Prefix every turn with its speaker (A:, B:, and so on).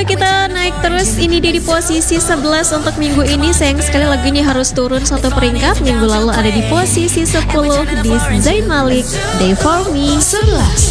A: kita naik terus. Ini dia di posisi 11 untuk minggu ini. Sayang sekali lagu ini harus turun satu peringkat. Minggu lalu ada di posisi 10 di Zayn Malik, Day For Me.
B: 11.